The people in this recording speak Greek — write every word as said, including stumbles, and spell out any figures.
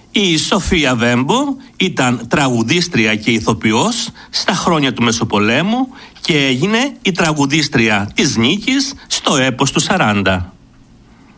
Η Σοφία Βέμπο ήταν τραγουδίστρια και ηθοποιός στα χρόνια του Μεσοπολέμου και έγινε η τραγουδίστρια της νίκης στο έπος του σαράντα.